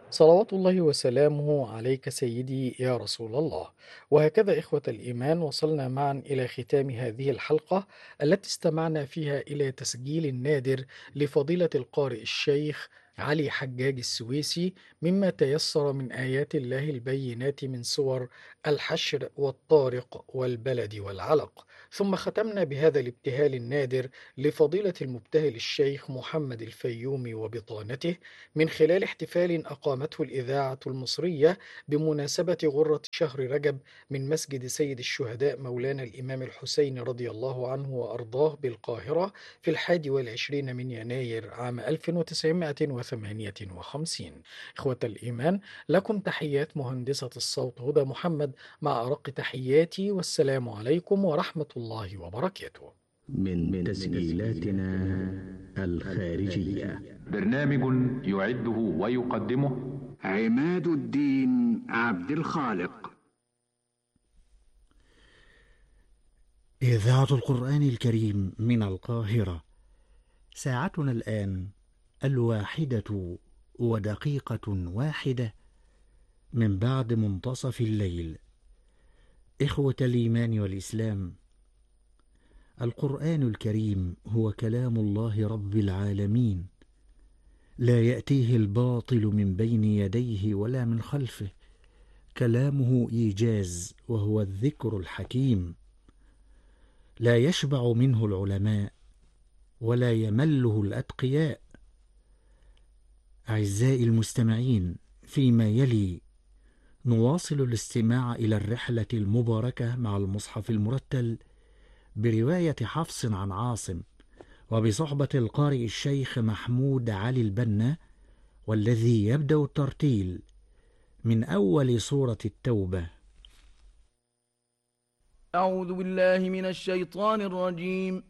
صلوات الله وسلامه عليك سيدي يا رسول الله. وهكذا إخوة الإيمان وصلنا معا إلى ختام هذه الحلقة التي استمعنا فيها إلى تسجيل نادر لفضيلة القارئ الشيخ علي حجاج السويسي مما تيسر من آيات الله البينات من سور الحشر والطارق والبلد والعلق. ثم ختمنا بهذا الابتهال النادر لفضيلة المبتهل الشيخ محمد الفيومي وبطانته من خلال احتفال أقامته الإذاعة المصرية بمناسبة غرة شهر رجب من مسجد سيد الشهداء مولانا الإمام الحسين رضي الله عنه وأرضاه بالقاهرة في 21 من يناير عام 1958. إخوة الإيمان، لكم تحيات مهندسة الصوت هدى محمد مع أرق تحياتي، والسلام عليكم ورحمة الله وبركاته. من تسجيلاتنا الخارجية. برنامج يعده ويقدمه عماد الدين عبد الخالق. إذاعة القرآن الكريم من القاهرة. ساعتنا الآن 1:01 من بعد منتصف الليل. إخوة الإيمان والإسلام، القرآن الكريم هو كلام الله رب العالمين، لا يأتيه الباطل من بين يديه ولا من خلفه، كلامه إيجاز وهو الذكر الحكيم، لا يشبع منه العلماء ولا يمله الأتقياء. أعزائي المستمعين، فيما يلي نواصل الاستماع إلى الرحلة المباركة مع المصحف المرتل برواية حفص عن عاصم، وبصحبة القارئ الشيخ محمود علي البنا، والذي يبدأ الترتيل من أول سورة التوبة. أعوذ بالله من الشيطان الرجيم.